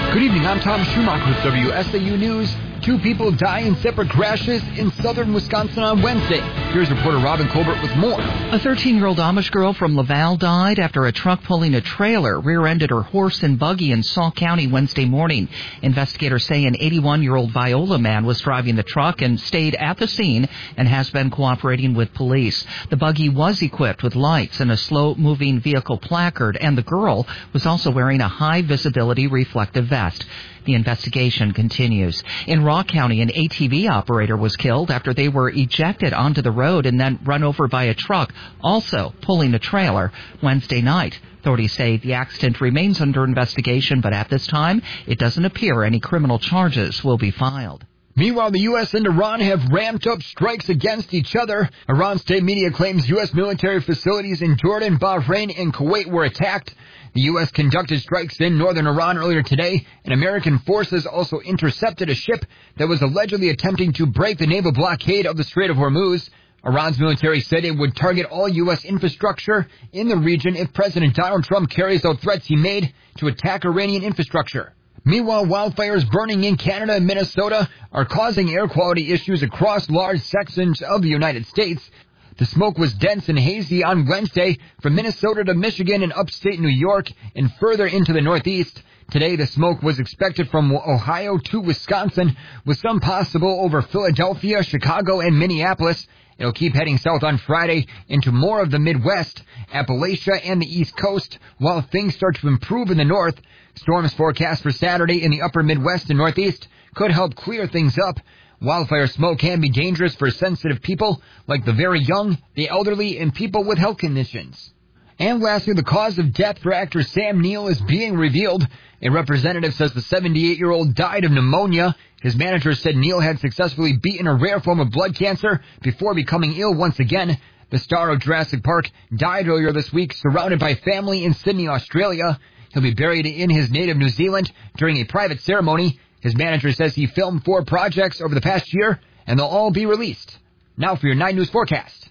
Good evening, I'm Tom Schumacher with WSAU News. 2 people die in separate crashes in southern Wisconsin on Wednesday. Here's reporter Robin Colbert with more. A 13-year-old Amish girl from Laval died after a truck pulling a trailer rear-ended her horse and buggy in Sauk County Wednesday morning. Investigators say an 81-year-old Viola man was driving the truck and stayed at the scene and has been cooperating with police. The buggy was equipped with lights and a slow-moving vehicle placard, and the girl was also wearing a high-visibility reflective vest. The investigation continues. In Rock County, an ATV operator was killed after they were ejected onto the road and then run over by a truck, also pulling a trailer, Wednesday night. Authorities say the accident remains under investigation, but at this time, it doesn't appear any criminal charges will be filed. Meanwhile, the U.S. and Iran have ramped up strikes against each other. Iran state media claims U.S. military facilities in Jordan, Bahrain, and Kuwait were attacked. The U.S. conducted strikes in northern Iran earlier today, and American forces also intercepted a ship that was allegedly attempting to break the naval blockade of the Strait of Hormuz. Iran's military said it would target all U.S. infrastructure in the region if President Donald Trump carries out threats he made to attack Iranian infrastructure. Meanwhile, wildfires burning in Canada and Minnesota are causing air quality issues across large sections of the United States. The smoke was dense and hazy on Wednesday from Minnesota to Michigan and upstate New York and further into the Northeast. Today, the smoke was expected from Ohio to Wisconsin, with some possible over Philadelphia, Chicago, and Minneapolis. It'll keep heading south on Friday into more of the Midwest, Appalachia, and the East Coast, while things start to improve in the north. Storms forecast for Saturday in the upper Midwest and Northeast could help clear things up. Wildfire smoke can be dangerous for sensitive people like the very young, the elderly, and people with health conditions. And lastly, the cause of death for actor Sam Neill is being revealed. A representative says the 78-year-old died of pneumonia. His manager said Neill had successfully beaten a rare form of blood cancer before becoming ill once again. The star of Jurassic Park died earlier this week, surrounded by family in Sydney, Australia. He'll be buried in his native New Zealand during a private ceremony. His manager says he filmed 4 projects over the past year, and they'll all be released. Now for your 9 News forecast.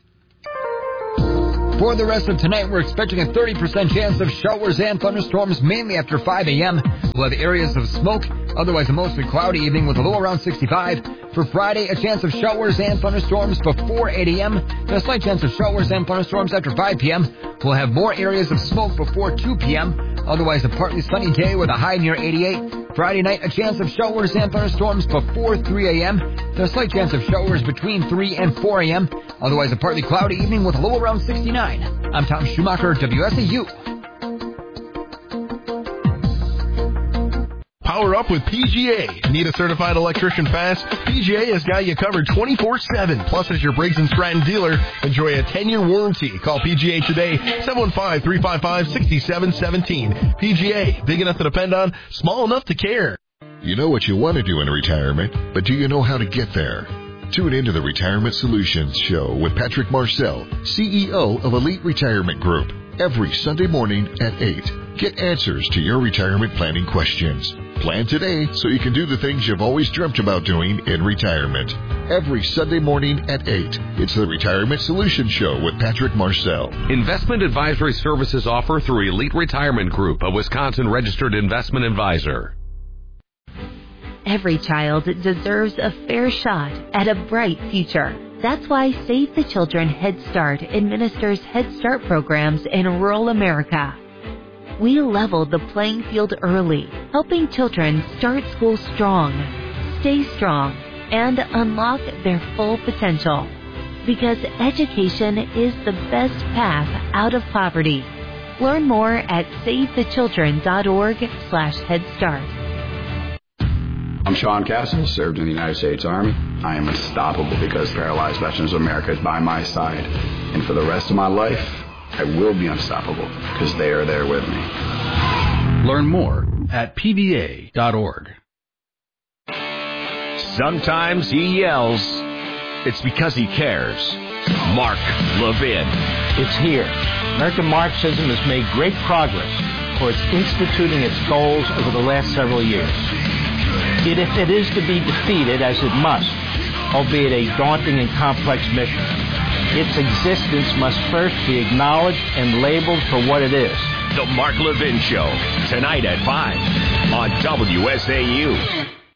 For the rest of tonight, we're expecting a 30% chance of showers and thunderstorms, mainly after 5 a.m. We'll have areas of smoke, otherwise a mostly cloudy evening with a low around 65. For Friday, a chance of showers and thunderstorms before 8 a.m. and a slight chance of showers and thunderstorms after 5 p.m. We'll have more areas of smoke before 2 p.m. Otherwise, a partly sunny day with a high near 88. Friday night, a chance of showers and thunderstorms before 3 a.m. and a slight chance of showers between 3 and 4 a.m. Otherwise, a partly cloudy evening with a low around 69. I'm Tom Schumacher, WSAU. Power up with PGA. Need a certified electrician fast? PGA has got you covered 24/7. Plus, as your Briggs & Stratton dealer, enjoy a 10-year warranty. Call PGA today, 715-355-6717. PGA, big enough to depend on, small enough to care. You know what you want to do in retirement, but do you know how to get there? Tune into the Retirement Solutions Show with Patrick Marcel, CEO of Elite Retirement Group, every Sunday morning at 8. Get answers to your retirement planning questions. Plan today so you can do the things you've always dreamt about doing in retirement. Every Sunday morning at 8. It's the Retirement Solutions Show with Patrick Marcel. Investment advisory services offered through Elite Retirement Group, a Wisconsin-registered investment advisor. Every child deserves a fair shot at a bright future. That's why Save the Children Head Start administers Head Start programs in rural America. We level the playing field early, helping children start school strong, stay strong, and unlock their full potential. Because education is the best path out of poverty. Learn more at savethechildren.org/headstart. I'm Sean Castle, served in the United States Army. I am unstoppable because Paralyzed Veterans of America is by my side. And for the rest of my life, I will be unstoppable because they are there with me. Learn more at pva.org. Sometimes he yells. It's because he cares. Mark Levin. It's here. American Marxism has made great progress towards instituting its goals over the last several years. Yet if it is to be defeated, as it must, albeit a daunting and complex mission, its existence must first be acknowledged and labeled for what it is. The Mark Levin Show, tonight at 5. on WSAU.